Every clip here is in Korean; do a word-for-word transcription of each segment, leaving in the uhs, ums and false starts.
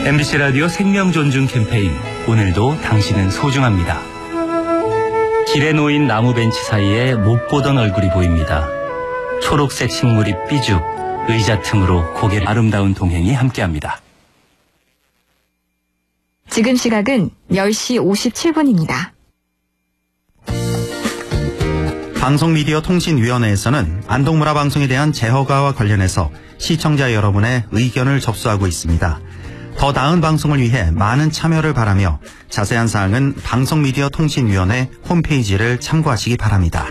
엠비씨 라디오 생명존중 캠페인, 오늘도 당신은 소중합니다. 길에 놓인 나무 벤치 사이에 못 보던 얼굴이 보입니다. 초록색 식물이 삐죽, 의자 틈으로 고개를 아름다운 동행이 함께합니다. 지금 시각은 열 시 오십칠 분입니다. 방송미디어통신위원회에서는 안동문화 방송에 대한 재허가와 관련해서 시청자 여러분의 의견을 접수하고 있습니다. 더 나은 방송을 위해 많은 참여를 바라며 자세한 사항은 방송미디어통신위원회 홈페이지를 참고하시기 바랍니다.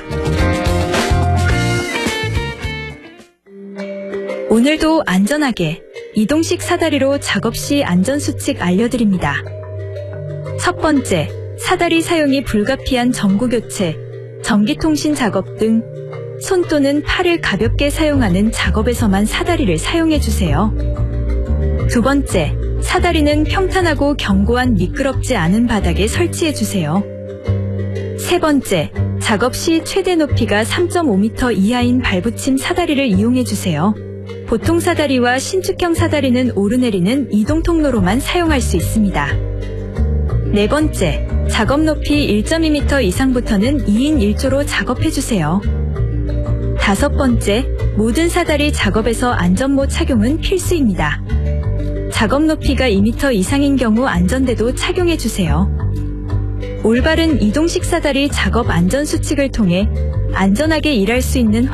오늘도 안전하게 이동식 사다리로 작업 시 안전수칙 알려드립니다. 첫 번째, 사다리 사용이 불가피한 전구교체, 전기통신 작업 등 손 또는 팔을 가볍게 사용하는 작업에서만 사다리를 사용해주세요. 두 번째, 사다리는 평탄하고 견고한 미끄럽지 않은 바닥에 설치해주세요. 세 번째, 작업 시 최대 높이가 삼 점 오 미터 이하인 발붙임 사다리를 이용해주세요. 보통 사다리와 신축형 사다리는 오르내리는 이동 통로로만 사용할 수 있습니다. 네 번째, 작업 높이 일 점 이 미터 이상부터는 이 인 일 조로 작업해주세요. 다섯 번째, 모든 사다리 작업에서 안전모 착용은 필수입니다. 작업 높이가 이 미터 이상인 경우 안전대도 착용해주세요. 올바른 이동식 사다리 작업 안전수칙을 통해 안전하게 일할 수 있는